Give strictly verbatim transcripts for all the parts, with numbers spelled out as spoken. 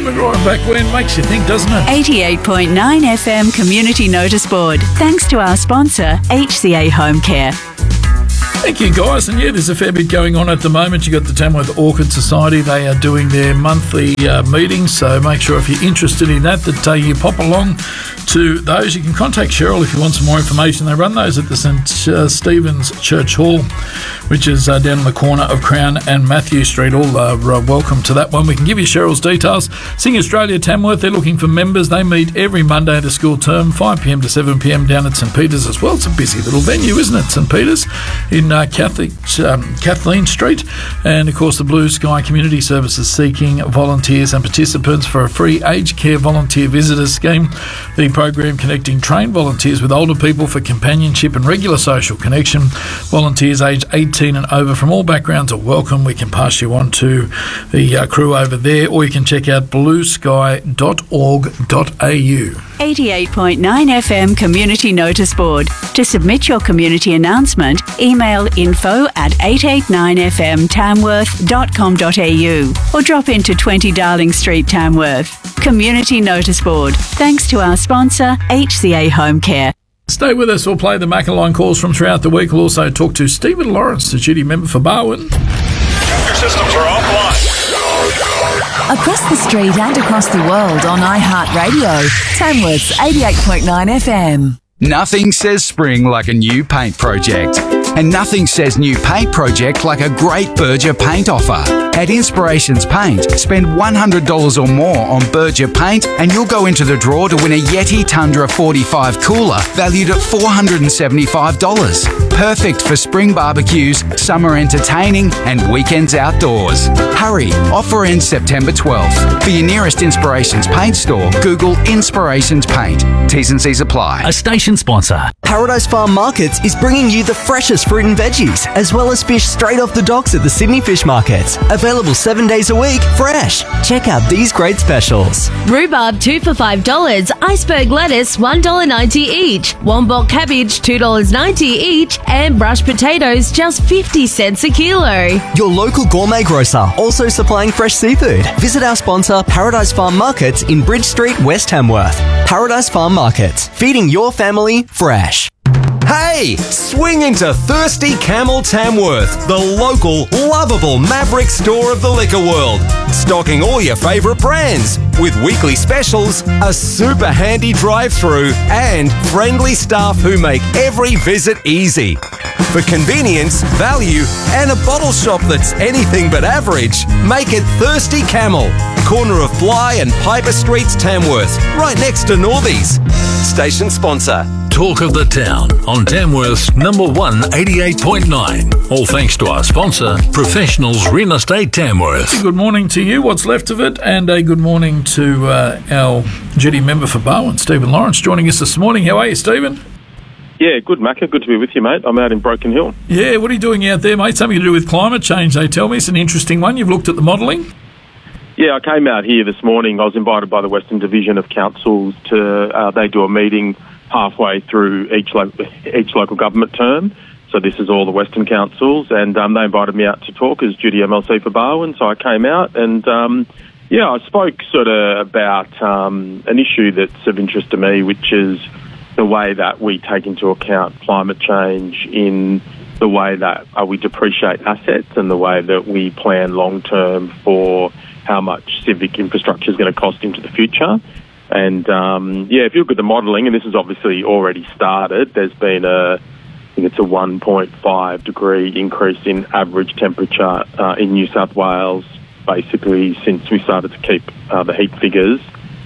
McGraw back when makes you think, doesn't it? eighty-eight point nine F M Community Notice Board. Thanks to our sponsor, H C A Home Care. Thank you, guys. And yeah, there's a fair bit going on at the moment. You've got the Tamworth Orchid Society. They are doing their monthly uh, meetings, so make sure if you're interested in that, that uh, you pop along to those. You can contact Cheryl if you want some more information. They run those at the St Uh, Stephen's Church Hall, which is uh, down on the corner of Crown and Matthew Street. All uh, welcome to that one. We can give you Cheryl's details. Sing Australia Tamworth, they're looking for members. They meet every Monday at a school term, five p m to seven p m down at St Peter's as well. It's a busy little venue, isn't it, St Peter's, in uh, Catholic, um, Kathleen Street. And, of course, the Blue Sky Community Services seeking volunteers and participants for a free aged care volunteer visitors scheme. The program connecting trained volunteers with older people for companionship and regular social connection. Volunteers aged eighteen and over from all backgrounds are welcome. We can pass you on to the uh, crew over there, or you can check out blue sky dot org dot a u. eighty-eight point nine F M Community Notice Board. To submit your community announcement, email info at eight eight nine f m tamworth dot com dot a u or drop into twenty Darling Street, Tamworth. Community Notice Board. Thanks to our sponsor, H C A Home Care. Stay with us. We'll play the Macalline calls from throughout the week. We'll also talk to Stephen Lawrence, the duty member for Barwon. Your systems are offline. Across the street and across the world on iHeartRadio. Tamworth's eighty-eight point nine F M. Nothing says spring like a new paint project. And nothing says new paint project like a great Berger paint offer. At Inspirations Paint, spend one hundred dollars or more on Berger paint and you'll go into the draw to win a Yeti Tundra forty-five cooler valued at four hundred seventy-five dollars. Perfect for spring barbecues, summer entertaining and weekends outdoors. Hurry, offer ends September twelfth. For your nearest Inspirations Paint store, Google Inspirations Paint. T's and C's apply. A station sponsor. Paradise Farm Markets is bringing you the freshest fruit and veggies, as well as fish straight off the docks at the Sydney Fish Markets. Available seven days a week, fresh. Check out these great specials. Rhubarb two for five dollars, iceberg lettuce one dollar ninety each, Wombok cabbage two dollars ninety each, and brushed potatoes just fifty cents a kilo. Your local gourmet grocer, also supplying fresh seafood. Visit our sponsor, Paradise Farm Markets in Bridge Street, West Tamworth. Paradise Farm Markets, feeding your family fresh. Hey, swing into Thirsty Camel Tamworth, the local, lovable Maverick store of the liquor world. Stocking all your favourite brands, with weekly specials, a super handy drive-through, and friendly staff who make every visit easy. For convenience, value, and a bottle shop that's anything but average, make it Thirsty Camel, corner of Bly and Piper Streets, Tamworth, right next to Northies. Station sponsor. Talk of the town on Tamworth's number one eighty-eight point nine. All thanks to our sponsor, Professionals Real Estate Tamworth. Good morning to you, what's left of it, and a good morning to uh, our duty member for Barwon, Stephen Lawrence, joining us this morning. How are you, Stephen? Yeah, good, Macca. Good to be with you, mate. I'm out in Broken Hill. Yeah, what are you doing out there, mate? Something to do with climate change, they tell me. It's an interesting one. You've looked at the modelling? Yeah, I came out here this morning. I was invited by the Western Division of Councils to, uh, they do a meeting halfway through each, lo- each local government term. So this is all the Western councils, and um, they invited me out to talk as duty M L C for Barwon. So I came out and, um, yeah, I spoke sort of about um, an issue that's of interest to me, which is the way that we take into account climate change in the way that uh, we depreciate assets and the way that we plan long-term for how much civic infrastructure is going to cost into the future. And, um, yeah, if you look at the modelling, and this has obviously already started, there's been a, I think it's a one point five degree increase in average temperature uh, in New South Wales, basically since we started to keep uh, the heat figures.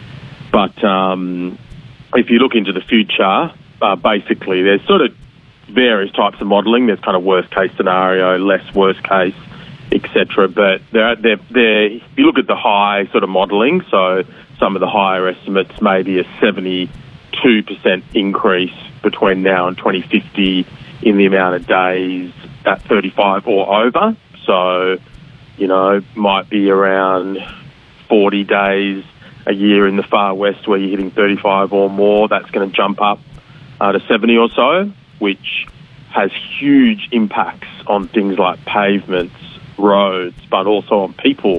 But um, if you look into the future, uh, basically there's sort of various types of modelling. There's kind of worst case scenario, less worst case, et cetera. But they're, they're, they're, if you look at the high sort of modelling, so some of the higher estimates, maybe a seventy-two percent increase between now and twenty fifty in the amount of days at thirty-five or over. So, you know, might be around forty days a year in the far west where you're hitting thirty-five or more. That's going to jump up uh, to seventy or so, which has huge impacts on things like pavements, roads, but also on people,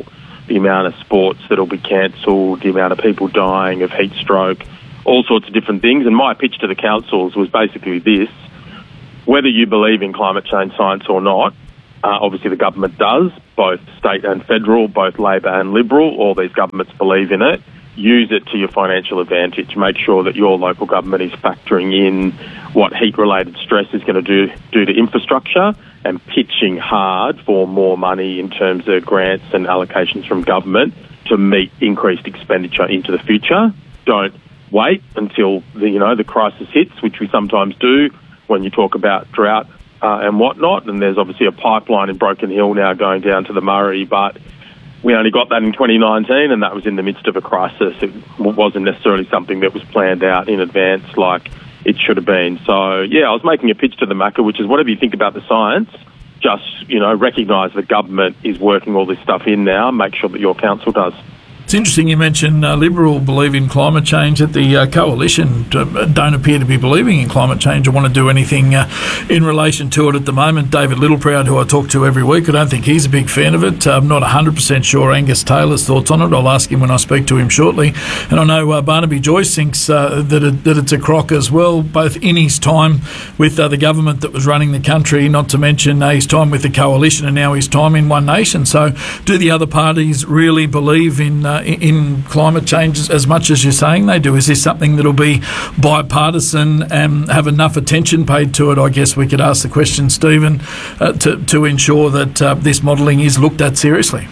the amount of sports that will be cancelled, the amount of people dying of heat stroke, all sorts of different things. And my pitch to the councils was basically this: whether you believe in climate change science or not, uh, obviously the government does, both state and federal, both Labor and Liberal, all these governments believe in it. Use it to your financial advantage. Make sure that your local government is factoring in what heat-related stress is going to do, do to infrastructure, and pitching hard for more money in terms of grants and allocations from government to meet increased expenditure into the future. Don't wait until the, you know, the crisis hits, which we sometimes do when you talk about drought uh, and whatnot. And there's obviously a pipeline in Broken Hill now going down to the Murray, but we only got that in twenty nineteen, and that was in the midst of a crisis. It wasn't necessarily something that was planned out in advance like it should have been. So, yeah, I was making a pitch to the Macca, which is whatever you think about the science, just, you know, recognise the government is working all this stuff in now. Make sure that your council does. It's interesting you mentioned uh, Liberal believe in climate change, that the uh, Coalition don't appear to be believing in climate change or want to do anything uh, in relation to it at the moment. David Littleproud, who I talk to every week, I don't think he's a big fan of it. I'm not one hundred percent sure Angus Taylor's thoughts on it. I'll ask him when I speak to him shortly. And I know uh, Barnaby Joyce thinks uh, that, it, that it's a crock as well, both in his time with uh, the government that was running the country, not to mention uh, his time with the Coalition and now his time in One Nation. So do the other parties really believe in uh, in climate change as much as you're saying they do? Is this something that'll be bipartisan and have enough attention paid to it? I guess we could ask the question, Stephen, uh, to, to ensure that uh, this modelling is looked at seriously.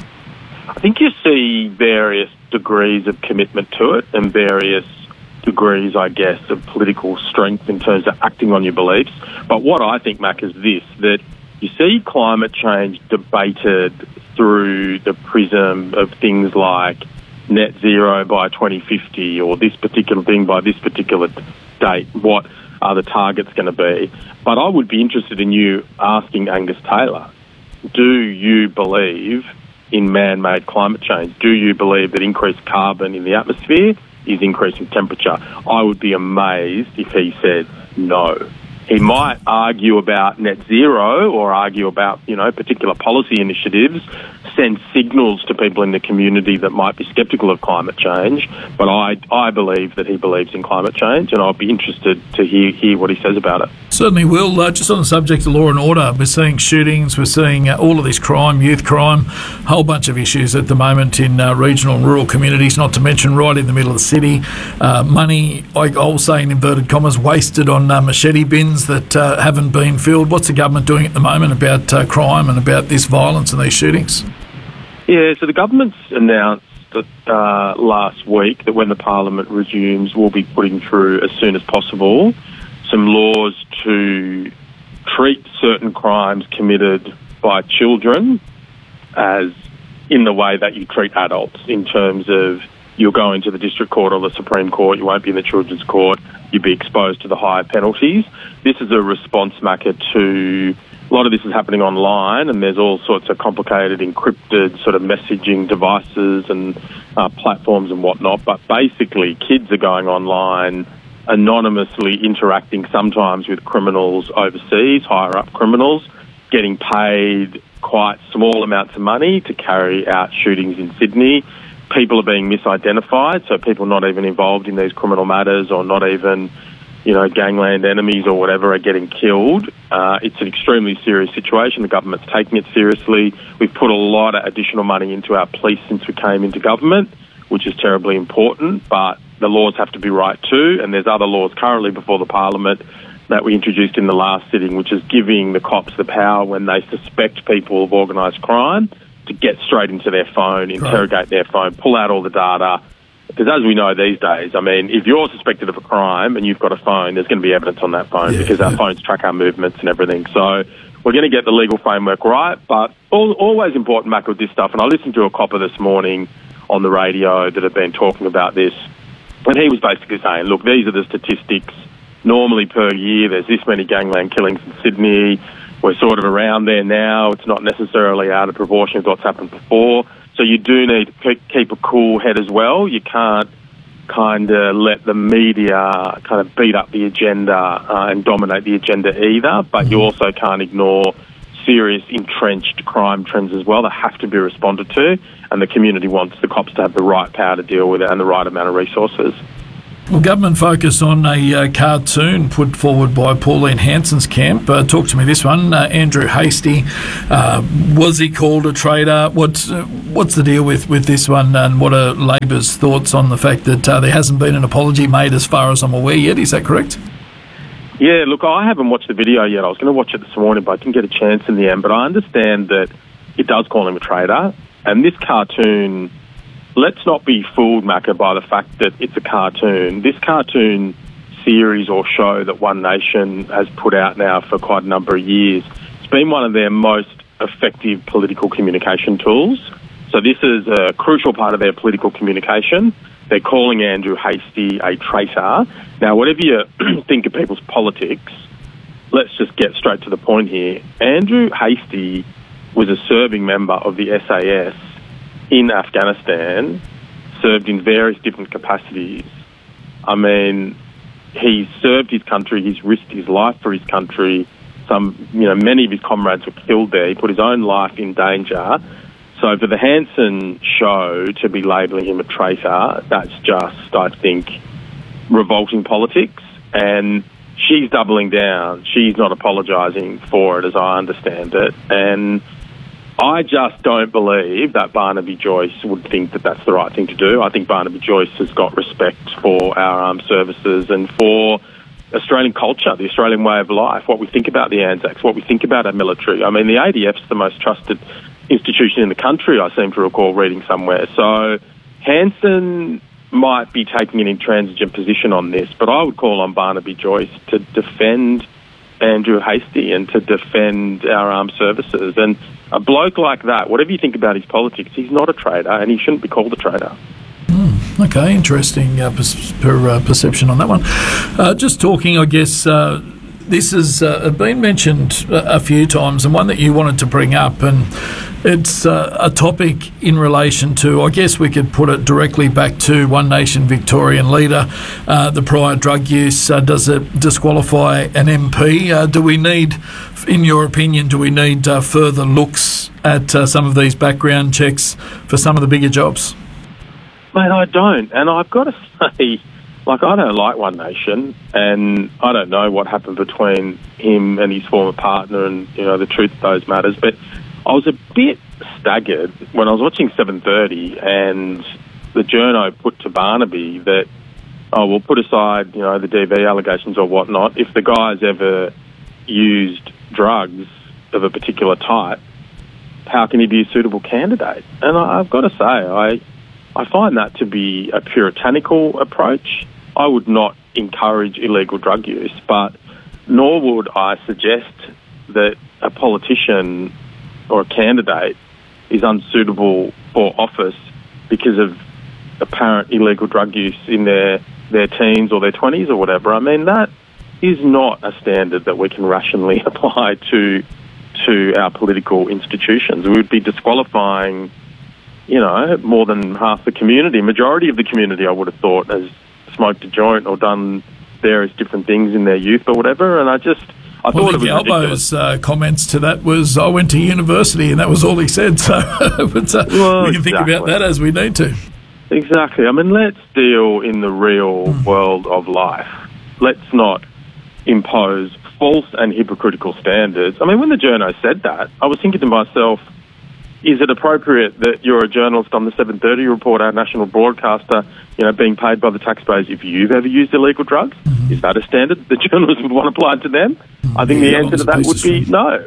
I think you see various degrees of commitment to it and various degrees, I guess, of political strength in terms of acting on your beliefs. But what I think, Mac, is this, that you see climate change debated through the prism of things like net zero by twenty fifty or this particular thing by this particular date. What are the targets going to be? But I would be interested in you asking Angus Taylor, do you believe in man-made climate change? Do you believe that increased carbon in the atmosphere is increasing temperature? I would be amazed if he said no. He might argue about net zero or argue about, you know, particular policy initiatives, send signals to people in the community that might be sceptical of climate change. But I, I believe that he believes in climate change, and I'll be interested to hear, hear what he says about it. Certainly will. Uh, just on the subject of law and order, we're seeing shootings, we're seeing uh, all of this crime, youth crime, a whole bunch of issues at the moment in uh, regional and rural communities, not to mention right in the middle of the city. Uh, money, I, I'll say in inverted commas, wasted on uh, machete bins that uh, haven't been filled. What's the government doing at the moment about uh, crime and about this violence and these shootings? Yeah, so the government's announced that, uh, last week that when the Parliament resumes, we'll be putting through as soon as possible some laws to treat certain crimes committed by children as in the way that you treat adults, in terms of you'll go into the district court or the Supreme Court, you won't be in the children's court, you'll be exposed to the higher penalties. This is a response, Macca, to a lot of this is happening online, and there's all sorts of complicated encrypted sort of messaging devices and uh, platforms and whatnot. But basically, kids are going online, anonymously interacting sometimes with criminals overseas, higher up criminals, getting paid quite small amounts of money to carry out shootings in Sydney. People are being misidentified, so people not even involved in these criminal matters or not even, you know, gangland enemies or whatever are getting killed. Uh, it's an extremely serious situation. The government's taking it seriously. We've put a lot of additional money into our police since we came into government, which is terribly important, but the laws have to be right too, and there's other laws currently before the Parliament that we introduced in the last sitting, which is giving the cops the power when they suspect people of organised crime to get straight into their phone, interrogate right. their phone, pull out all the data. Because as we know these days, I mean, if you're suspected of a crime and you've got a phone, there's going to be evidence on that phone yeah, because our yeah. phones track our movements and everything. So we're going to get the legal framework right, but all, always important, Mac, with this stuff. And I listened to a copper this morning on the radio that had been talking about this, and he was basically saying, look, these are the statistics. Normally per year, there's this many gangland killings in Sydney. We're sort of around there now. It's not necessarily out of proportion with what's happened before. So you do need to keep a cool head as well. You can't kind of let the media kind of beat up the agenda uh, and dominate the agenda either, but you also can't ignore serious entrenched crime trends as well that have to be responded to, and the community wants the cops to have the right power to deal with it and the right amount of resources. Well, government focus on a uh, cartoon put forward by Pauline Hanson's camp. Uh, talk to me this one. Uh, Andrew Hastie, uh, was he called a traitor? What's uh, what's the deal with, with this one, and what are Labor's thoughts on the fact that uh, there hasn't been an apology made as far as I'm aware yet? Is that correct? Yeah, look, I haven't watched the video yet. I was going to watch it this morning, but I didn't get a chance in the end. But I understand that it does call him a traitor, and this cartoon... Let's not be fooled, Macca, by the fact that it's a cartoon. This cartoon series or show that One Nation has put out now for quite a number of years, it's been one of their most effective political communication tools. So this is a crucial part of their political communication. They're calling Andrew Hastie a traitor. Now, whatever you think of people's politics, let's just get straight to the point here. Andrew Hastie was a serving member of the S A S in Afghanistan, served in various different capacities. I mean, he's served his country, he's risked his life for his country. Some, you know, many of his comrades were killed there. He put his own life in danger. So for the Hanson show to be labelling him a traitor, that's just, I think, revolting politics. And she's doubling down. She's not apologising for it, as I understand it. And I just don't believe that Barnaby Joyce would think that that's the right thing to do. I think Barnaby Joyce has got respect for our armed services and for Australian culture, the Australian way of life, what we think about the Anzacs, what we think about our military. I mean, the A D F's the most trusted institution in the country, I seem to recall reading somewhere. So Hanson might be taking an intransigent position on this, but I would call on Barnaby Joyce to defend Andrew Hastie and to defend our armed services. And a bloke like that, whatever you think about his politics, he's not a traitor and he shouldn't be called a traitor. Mm, okay, interesting uh, per, per, uh, perception on that one. Uh, just talking, I guess, uh, this has uh, been mentioned a few times, and one that you wanted to bring up, and it's uh, a topic in relation to, I guess we could put it directly back to One Nation Victorian leader, uh, the prior drug use. Uh, does it disqualify an M P? Uh, do we need, in your opinion, do we need uh, further looks at uh, some of these background checks for some of the bigger jobs? Mate, I don't. And I've got to say, like, I don't like One Nation, and I don't know what happened between him and his former partner and, you know, the truth of those matters, but I was a bit staggered when I was watching seven thirty and the journo put to Barnaby that, oh, we'll put aside, you know, the D V allegations or whatnot. If the guy's ever used drugs of a particular type, how can he be a suitable candidate? And I, I've got to say, I I find that to be a puritanical approach. I would not encourage illegal drug use, but nor would I suggest that a politician or a candidate is unsuitable for office because of apparent illegal drug use in their, their teens or their twenties or whatever. I mean, that is not a standard that we can rationally apply to to our political institutions. We would be disqualifying, you know, more than half the community, majority of the community, I would have thought, has smoked a joint or done various different things in their youth or whatever. And I just, I well, thought it was Albo's uh, comments to that was, I went to university, and that was all he said. So but, uh, well, we can think exactly. about that as we need to. Exactly. I mean, let's deal in the real mm. world of life. Let's not impose false and hypocritical standards. I mean, when the journo said that, I was thinking to myself, is it appropriate that you're a journalist on the seven thirty report, our national broadcaster, you know, being paid by the taxpayers if you've ever used illegal drugs? Mm-hmm. Is that a standard that journalists would want applied to them? Mm-hmm. I think yeah, the answer to that would be from. no.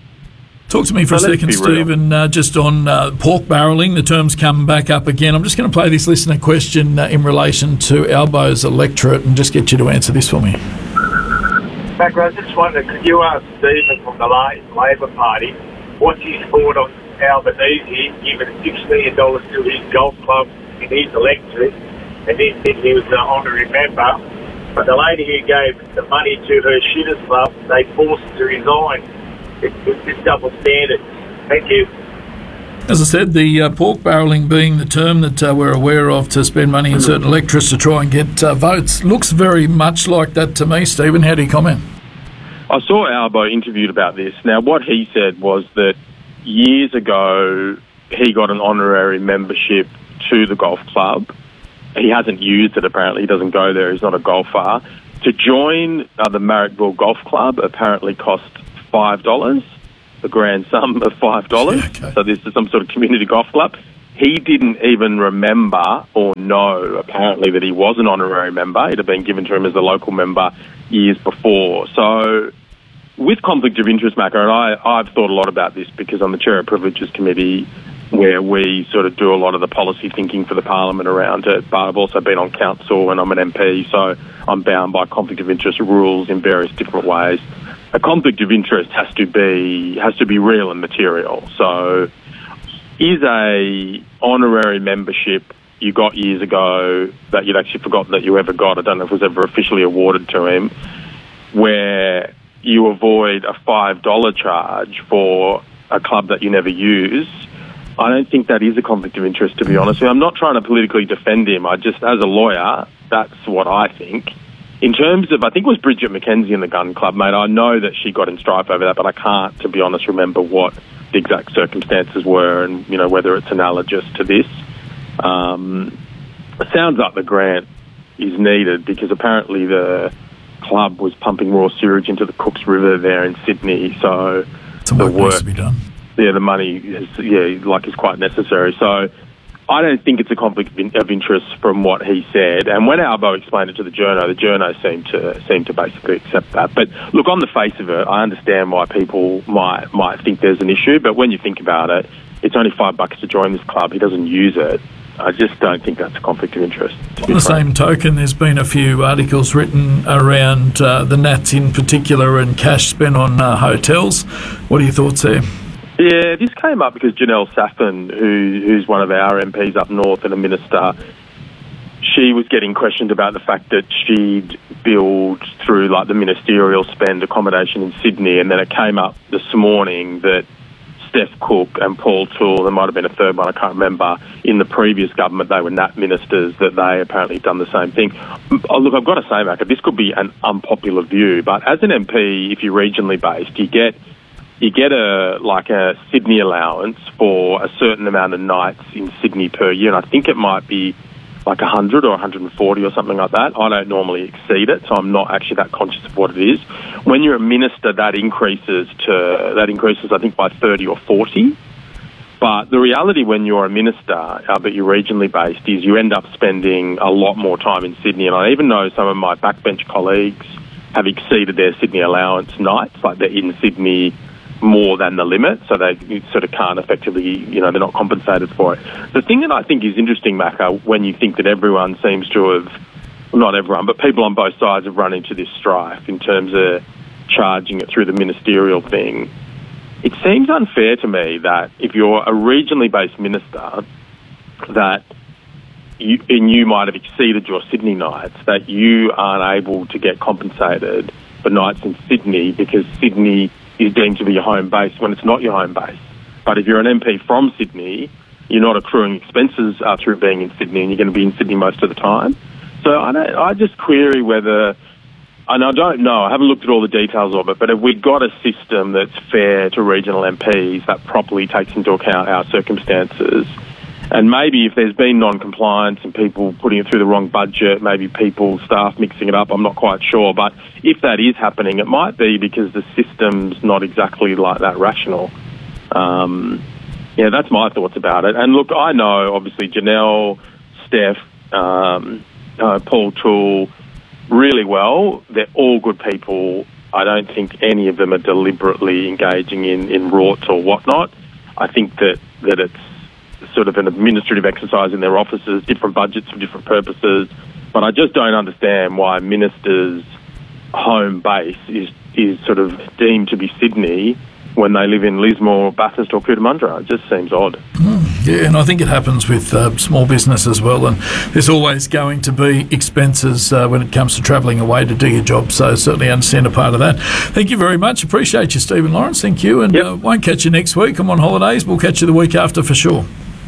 Talk to me for so a second, Stephen, uh, just on uh, pork barrelling. The term's come back up again. I'm just going to play this listener question uh, in relation to Albo's electorate and just get you to answer this for me. Back, I just wondered, could you ask Stephen from the Labor Party what's his thought on Albanese giving six million dollars to his golf club in his electorate, and he said he was an honorary member, but the lady who gave the money to her shitters club, they forced her to resign. It's, it's this double standard. Thank you. As I said, the uh, pork barrelling being the term that uh, we're aware of to spend money in certain electorates to try and get uh, votes, looks very much like that to me. Stephen, how do you comment? I saw Albo interviewed about this. Now, what he said was that years ago he got an honorary membership to the golf club. He hasn't used it, apparently. He doesn't go there. He's not a golfer. To join uh, the Marrickville Golf Club apparently cost five dollars, a grand sum of five dollars. Yeah, okay. So this is some sort of community golf club. He didn't even remember or know, apparently, that he was an honorary member. It had been given to him as a local member years before. So with conflict of interest, Macca, and I, I've thought a lot about this because I'm the chair of Privileges Committee, where we sort of do a lot of the policy thinking for the Parliament around it, but I've also been on council and I'm an M P, so I'm bound by conflict of interest rules in various different ways. A conflict of interest has to be has to be real and material. So is a honorary membership you got years ago that you'd actually forgotten that you ever got, I don't know if it was ever officially awarded to him, where you avoid a five dollars charge for a club that you never use, I don't think that is a conflict of interest, to be honest with you. I'm not trying to politically defend him. I just, as a lawyer, that's what I think. In terms of, I think it was Bridget McKenzie in the gun club, mate, I know that she got in strife over that, but I can't, to be honest, remember what the exact circumstances were and, you know, whether it's analogous to this. Um, it sounds like the grant is needed because apparently the club was pumping raw sewage into the Cooks River there in Sydney, so Some the work work needs to be done. Yeah, the money is, yeah, like is quite necessary. So I don't think it's a conflict of interest from what he said. And when Albo explained it to the journo, the journo seemed to seemed to basically accept that. But look, on the face of it, I understand why people might might think there's an issue. But when you think about it, it's only five bucks to join this club. He doesn't use it. I just don't think that's a conflict of interest. On the same token, there's been a few articles written around uh, the Nats in particular and cash spent on uh, hotels. What are your thoughts there? Yeah, this came up because Janelle Saffin, who, who's one of our M Ps up north and a minister, she was getting questioned about the fact that she'd billed through like the ministerial spend accommodation in Sydney, and then it came up this morning that Steph Cook and Paul Toole, there might have been a third one, I can't remember, in the previous government, they were Nat ministers, that they apparently done the same thing. Oh, look, I've got to say, Macca, this could be an unpopular view, but as an M P, if you're regionally based, you get you get a like a Sydney allowance for a certain amount of nights in Sydney per year, and I think it might be like one hundred or one hundred forty or something like that. I don't normally exceed it, so I'm not actually that conscious of what it is. When you're a minister, that increases to that increases, I think, by thirty or forty. But the reality when you're a minister, uh, but you're regionally based, is you end up spending a lot more time in Sydney. And I even know some of my backbench colleagues have exceeded their Sydney allowance nights, like they're in Sydney more than the limit, so they sort of can't effectively, you know, they're not compensated for it. The thing that I think is interesting, Macca, when you think that everyone seems to have, well, not everyone, but people on both sides have run into this strife in terms of charging it through the ministerial thing, it seems unfair to me that if you're a regionally based minister, that you, and you might have exceeded your Sydney nights, that you aren't able to get compensated for nights in Sydney because Sydney is deemed to be your home base when it's not your home base. But if you're an M P from Sydney, you're not accruing expenses uh, through being in Sydney, and you're going to be in Sydney most of the time. So I don't, I just query whether, and I don't know, I haven't looked at all the details of it, but if we've got a system that's fair to regional M Ps that properly takes into account our circumstances, and maybe if there's been non-compliance and people putting it through the wrong budget, maybe people, staff mixing it up, I'm not quite sure. But if that is happening, it might be because the system's not exactly like that rational. Um, yeah, that's my thoughts about it. And look, I know, obviously, Janelle, Steph, um, uh, Paul Toole, really well. They're all good people. I don't think any of them are deliberately engaging in, in rorts or whatnot. I think that, that it's sort of an administrative exercise in their offices, different budgets for different purposes. But I just don't understand why ministers' home base is is sort of deemed to be Sydney when they live in Lismore, Bathurst or Cootamundra. It just seems odd. Mm, yeah, and I think it happens with uh, small business as well, and there's always going to be expenses uh, when it comes to travelling away to do your job, so certainly understand a part of that. Thank you very much. Appreciate you, Stephen Lawrence. Thank you, and yep. uh, won't catch you next week. I'm on holidays. We'll catch you the week after for sure.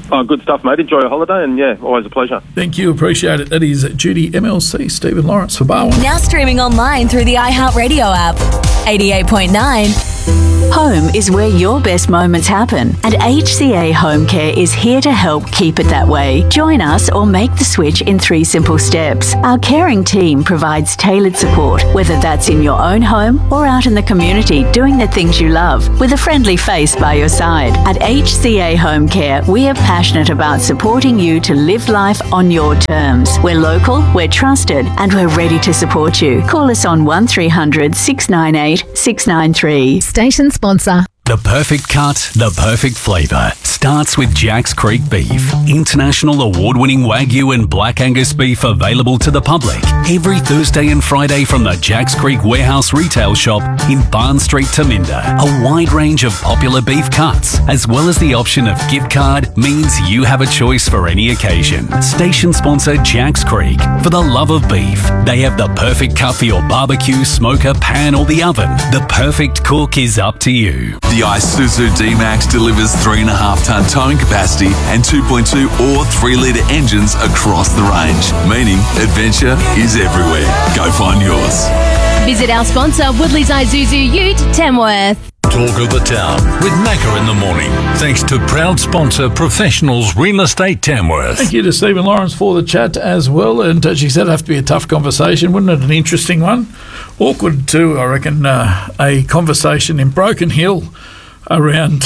Oh, good stuff, mate. Enjoy your holiday, and yeah, always a pleasure. Thank you, appreciate it. That is Judy M L C, Stephen Lawrence for Barwon. Now streaming online through the iHeartRadio app. eighty-eight point nine. Home is where your best moments happen, and H C A Home Care is here to help keep it that way. Join us or make the switch in three simple steps. Our caring team provides tailored support, whether that's in your own home or out in the community doing the things you love, with a friendly face by your side. At H C A Home Care, we are passionate about supporting you to live life on your terms. We're local, we're trusted, and we're ready to support you. Call us on one three hundred six nine eight six nine three. Station sponsor. The perfect cut, the perfect flavour starts with Jack's Creek Beef. International award-winning Wagyu and Black Angus beef available to the public every Thursday and Friday from the Jack's Creek Warehouse retail shop in Barn Street, Taminda. A wide range of popular beef cuts, as well as the option of gift card, means you have a choice for any occasion. Station sponsor Jack's Creek. For the love of beef, they have the perfect cut for your barbecue, smoker, pan or the oven. The perfect cook is up to you. The Isuzu D-Max delivers three point five tonne towing capacity and two point two or three litre engines across the range, meaning adventure is everywhere. Go find yours. Visit our sponsor, Woodley's Isuzu Ute, Tamworth. Talk of the Town with Macca in the morning. Thanks to proud sponsor Professionals Real Estate Tamworth. Thank you to Stephen Lawrence for the chat as well. And as she said, it'd have to be a tough conversation, wouldn't it? An interesting one. Awkward too, I reckon, uh, a conversation in Broken Hill around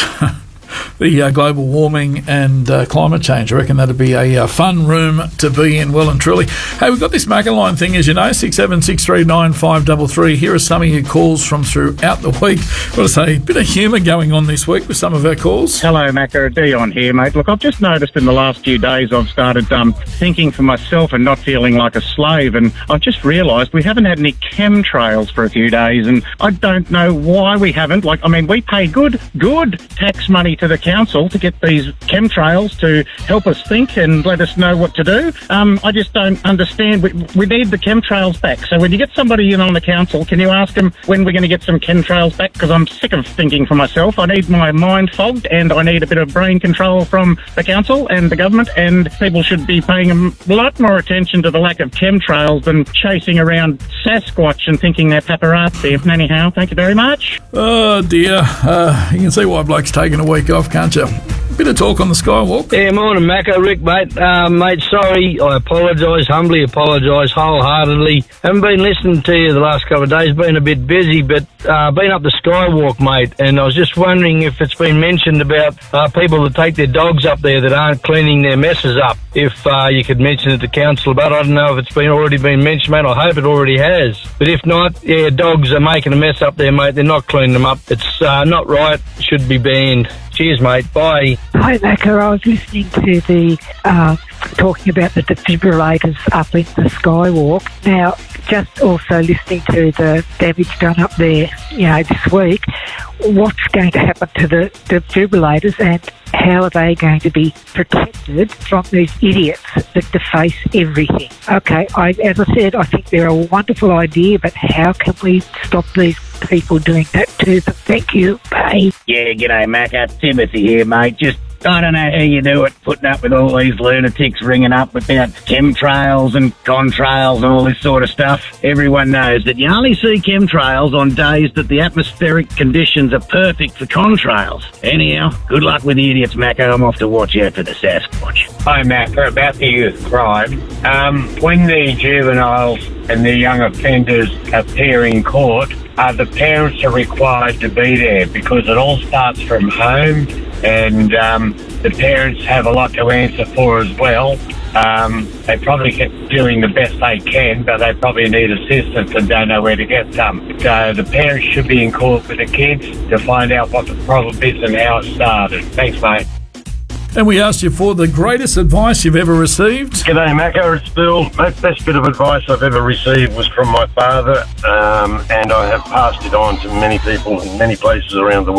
the uh, global warming and uh, climate change. I reckon that'd be a uh, fun room to be in, well and truly. Hey, we've got this Macca line thing, as you know, six seven six three nine five three three. Here are some of your calls from throughout the week. I've got to say, a bit of humour going on this week with some of our calls. Hello, Macca. Dion here, mate. Look, I've just noticed in the last few days I've started um, thinking for myself and not feeling like a slave, and I've just realised we haven't had any chemtrails for a few days, and I don't know why we haven't. Like, I mean, we pay good, good tax money to the council to get these chemtrails to help us think and let us know what to do. Um, I just don't understand. We, we need the chemtrails back. So when you get somebody in on the council, can you ask them when we're going to get some chemtrails back? Because I'm sick of thinking for myself. I need my mind fogged, and I need a bit of brain control from the council and the government, and people should be paying a lot more attention to the lack of chemtrails than chasing around Sasquatch and thinking they're paparazzi. Anyhow, thank you very much. Oh dear, uh, you can see why bloke's taking a week off, can't you? Bit of talk on the Skywalk. Yeah, morning, Macca. Rick, mate. Uh, mate, sorry. I apologise, humbly apologise, wholeheartedly. Haven't been listening to you the last couple of days. Been a bit busy, but uh, been up the Skywalk, mate. And I was just wondering if it's been mentioned about uh, people that take their dogs up there that aren't cleaning their messes up. If uh, you could mention it to council about it. I don't know if it's been already been mentioned, mate. I hope it already has. But if not, yeah, dogs are making a mess up there, mate. They're not cleaning them up. It's uh, not right. Should be banned. Cheers, mate. Bye. Hi, Macca. I was listening to the uh, talking about the defibrillators up in the Skywalk. Now, just also listening to the damage done up there, you know, this week. What's going to happen to the defibrillators, and how are they going to be protected from these idiots that deface everything? Okay, I, as I said, I think they're a wonderful idea, but how can we stop these people doing that too? But thank you. Bye. Yeah, g'day, Macca. Timothy here, mate. Just I don't know how you do it, putting up with all these lunatics ringing up about chemtrails and contrails and all this sort of stuff. Everyone knows that you only see chemtrails on days that the atmospheric conditions are perfect for contrails. Anyhow, good luck with the idiots, Macca. I'm off to watch out for the Sasquatch. Hi, Macca. About the youth crime. Um, when the juveniles and the young offenders appear in court, uh, the parents are required to be there because it all starts from home, and um, the parents have a lot to answer for as well. Um, they probably get doing the best they can, but they probably need assistance and don't know where to get some. So the parents should be in court with the kids to find out what the problem is and how it started. Thanks, mate. And we asked you for the greatest advice you've ever received. G'day, Macca. It's Bill. The best bit of advice I've ever received was from my father, um, and I have passed it on to many people in many places around the world.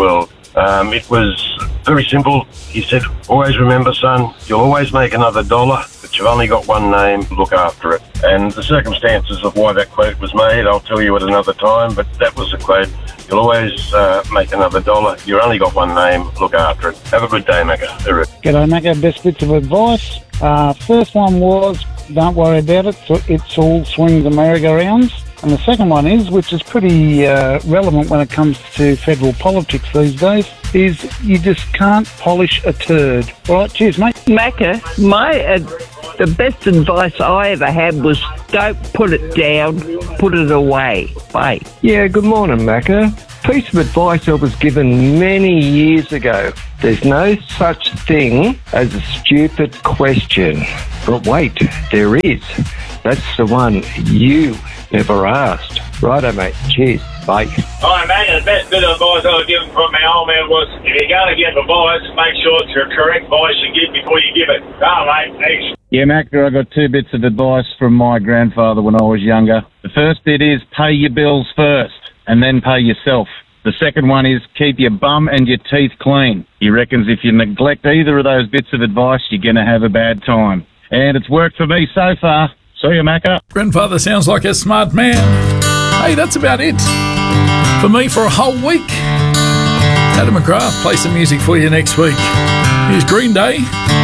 Um, it was very simple. He said, always remember, son, you'll always make another dollar, but you've only got one name, look after it. And the circumstances of why that quote was made, I'll tell you at another time, but that was the quote. You'll always uh, make another dollar, you've only got one name, look after it. Have a good day, Macca. G'day, Macca. Best bits of advice. Uh, first one was, don't worry about it, so it's all swings and merry-go-rounds. And the second one is, which is pretty uh, relevant when it comes to federal politics these days, is you just can't polish a turd. All right, cheers, mate. Macca, my uh, the best advice I ever had was don't put it down, put it away. Bye. Yeah, good morning, Macca. Piece of advice I was given many years ago. There's no such thing as a stupid question. But wait, there is. That's the one you never asked. Righto, mate. Cheers. Bye. Hi, mate. The best bit of advice I was given from my old man was, if you're going to give advice, make sure it's the correct advice you give before you give it. Oh, mate. Thanks. Yeah, Macca, I got two bits of advice from my grandfather when I was younger. The first bit is pay your bills first and then pay yourself. The second one is keep your bum and your teeth clean. He reckons if you neglect either of those bits of advice, you're going to have a bad time. And it's worked for me so far. See you, Macca. Grandfather sounds like a smart man. Hey, that's about it for me for a whole week. Adam McGrath, play some music for you next week. Here's Green Day.